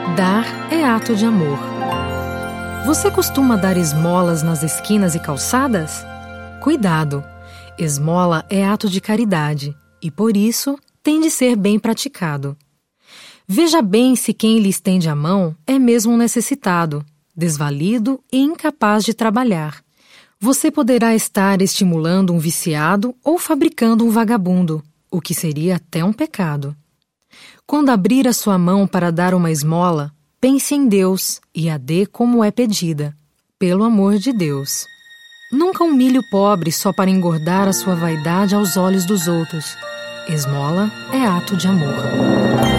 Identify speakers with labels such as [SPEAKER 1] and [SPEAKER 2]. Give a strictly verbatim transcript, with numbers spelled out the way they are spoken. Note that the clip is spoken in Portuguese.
[SPEAKER 1] Dar é ato de amor. Você costuma dar esmolas nas esquinas e calçadas? Cuidado! Esmola é ato de caridade e, por isso, tem de ser bem praticado. Veja bem se quem lhe estende a mão é mesmo um necessitado, desvalido e incapaz de trabalhar. Você poderá estar estimulando um viciado ou fabricando um vagabundo, o que seria até um pecado. Quando abrir a sua mão para dar uma esmola, pense em Deus e a dê como é pedida, pelo amor de Deus. Nunca humilhe o pobre só para engordar a sua vaidade aos olhos dos outros. Esmola é ato de amor.